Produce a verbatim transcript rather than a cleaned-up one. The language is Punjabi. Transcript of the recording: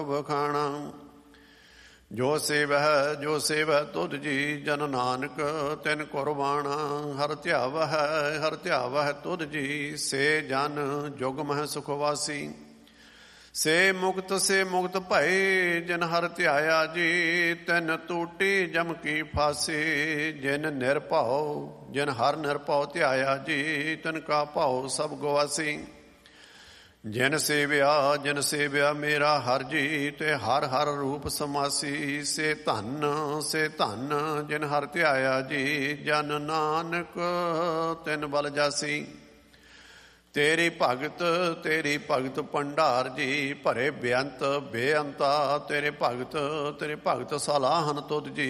ਵਖਾਣਾ। ਜੋ ਸੇਵਹਿ ਜੋ ਸੇਵਹਿ ਤੁਧ ਜੀ ਜਨ ਨਾਨਕ ਤਿਨ ਕੁਰਬਾਣਾ। ਹਰ ਧਿਆਵਹਿ ਹਰ ਧਿਆਵਹਿ ਤੁਧ ਜੀ ਸੇ ਜਨ ਜੁਗ ਮਹਿ ਸੁਖ ਵਾਸੀ। ਸੇ ਮੁਕਤ ਸੇ ਮੁਕਤ ਭਏ ਜਿਨ ਹਰ ਧਿਆਇਆ ਜੀ ਤਿਨ ਟੂਟੀ ਜਮ ਕੀ ਫਾਸੀ। ਜਿਨ ਨਿਰਭਉ ਜਿਨ ਹਰ ਨਿਰਭਉ ਧਿਆਇਆ ਜੀ ਤਿਨ ਕਾ ਭਾਉ ਸਭ ਗਵਾਸੀ। ਜਿਨ ਸੇਵਿਆ ਜਿਨ ਸੇਵਿਆ ਮੇਰਾ ਹਰ ਜੀ ਤੇ ਹਰ ਹਰ ਰੂਪ ਸਮਾਸੀ। ਸੇ ਧਨ ਸੇ ਧਨ ਜਿਨ ਹਰ ਧਿਆਇਆ ਜੀ ਜਨ ਨਾਨਕ ਤਿਨ ਬਲ ਜਾਸੀ। ਤੇਰੀ ਭਗਤ ਤੇਰੀ ਭਗਤ ਭੰਡਾਰ ਜੀ ਭਰੇ ਬੇਅੰਤ ਬੇਅੰਤਾ। ਤੇਰੇ ਭਗਤ ਤੇਰੇ ਭਗਤ ਸਲਾਹਨ ਤੁਧ ਜੀ